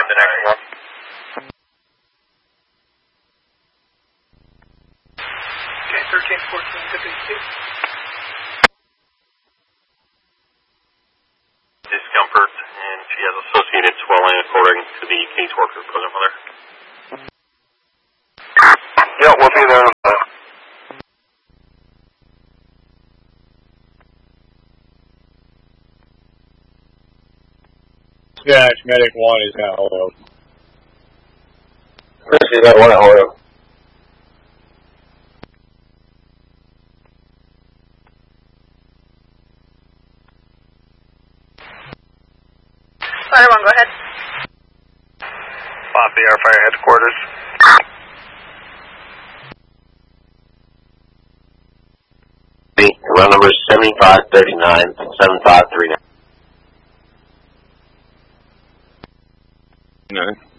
the next one. Okay, 1314 to base 2. Discomfort, and she has associated swelling according to the caseworker present with her. Yeah, we'll be there in a minute. Dispatch, medic 1 is at Holyoke. Chrissy's at 1 at Holyoke. Fire 1, go ahead. Lobby, our fire headquarters. Round number 7539, 7539. No.